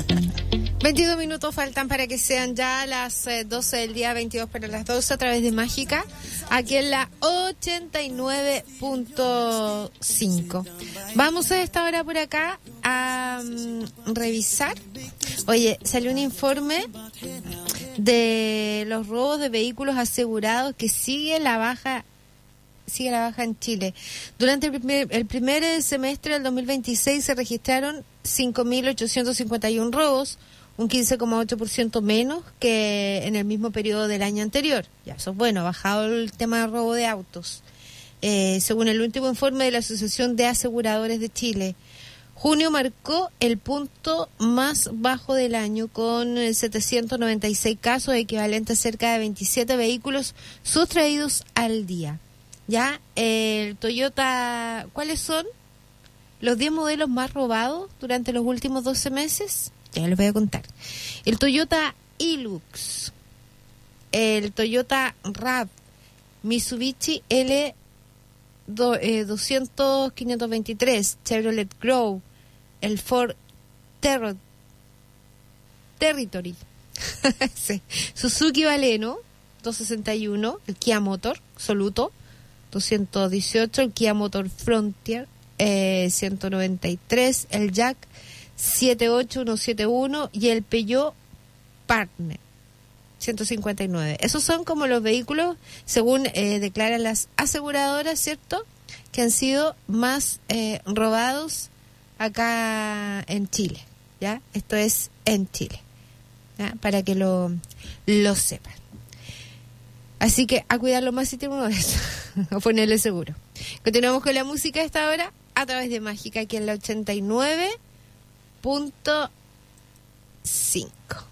22 minutos faltan para que sean ya las 12 del día, 22 para las 12 a través de Mágica, aquí en la 89.5. Vamos a esta hora por acá a revisar. Oye, salió un informe de los robos de vehículos asegurados que sigue la baja en Chile. Durante el primer semestre del 2026 se registraron 5.851 robos, un 15,8% menos que en el mismo periodo del año anterior. Ya, eso es bueno, ha bajado el tema del robo de autos. Según el último informe de la Asociación de Aseguradores de Chile, junio marcó el punto más bajo del año con 796 casos, equivalente a cerca de 27 vehículos sustraídos al día. Ya, el Toyota, ¿cuáles son los 10 modelos más robados durante los últimos 12 meses? Ya les voy a contar. El Toyota Hilux, el Toyota RAV, Mitsubishi L200-523, Chevrolet Grove, el Ford Territory, sí. Suzuki Baleno 261, el Kia Motor Soluto 218, el Kia Motor Frontier 193, el Jack 78171 y el Peugeot Partner 159. Esos son como los vehículos, según declaran las aseguradoras, ¿cierto?, que han sido más robados acá en Chile, ¿ya? Esto es en Chile, ¿ya? Para que lo sepan. Así que a cuidarlo más si tiene uno de esos, a ponerle seguro. Continuamos con la música a esta hora a través de Mágica, aquí en la 89.5.